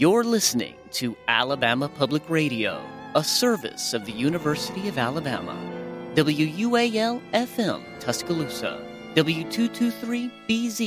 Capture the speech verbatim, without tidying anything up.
You're listening to Alabama Public Radio, a service of the University of Alabama. W U A L F M Tuscaloosa, W two twenty-three B Z